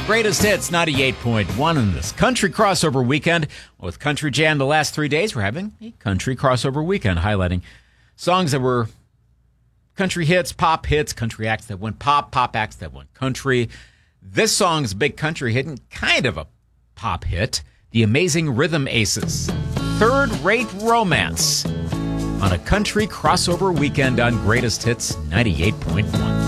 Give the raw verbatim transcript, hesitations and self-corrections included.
Greatest Hits ninety-eight point one in this country crossover weekend. With Country Jam the last three days, we're having a country crossover weekend highlighting songs that were country hits, pop hits, country acts that went pop, pop acts that went country. This song's a big country hit and kind of a pop hit. The Amazing Rhythm Aces. Third Rate Romance on a country crossover weekend on Greatest Hits ninety-eight point one.